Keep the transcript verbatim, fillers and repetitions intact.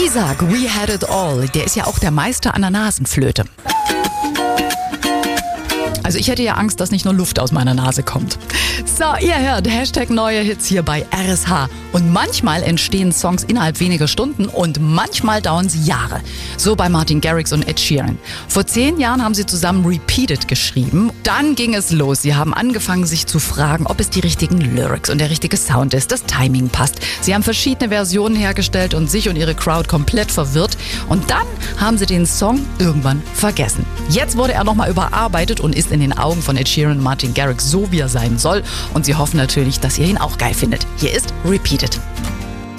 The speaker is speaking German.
Isaac, We Had It All, der ist ja auch der Meister an der Nasenflöte. Also ich hätte ja Angst, dass nicht nur Luft aus meiner Nase kommt. So, ihr hört Hashtag neue Hits hier bei R S H. Und manchmal entstehen Songs innerhalb weniger Stunden und manchmal dauern sie Jahre. So bei Martin Garrix und Ed Sheeran. Vor zehn Jahren haben sie zusammen Repeated geschrieben. Dann ging es los. Sie haben angefangen, sich zu fragen, ob es die richtigen Lyrics und der richtige Sound ist, das Timing passt. Sie haben verschiedene Versionen hergestellt und sich und ihre Crowd komplett verwirrt. Und dann haben sie den Song irgendwann vergessen. Jetzt wurde er nochmal überarbeitet und ist in den Augen von Ed Sheeran und Martin Garrix so, wie er sein soll. Und sie hoffen natürlich, dass ihr ihn auch geil findet. Hier ist Repeated.